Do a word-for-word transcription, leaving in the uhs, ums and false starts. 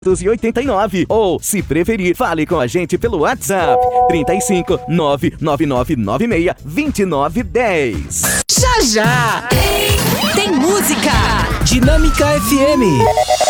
e oitenta e nove. Ou, se preferir, fale com a gente pelo WhatsApp trinta e cinco, nove nove nove nove seis, dois nove um zero. Já já tem, tem música. Dinâmica F M.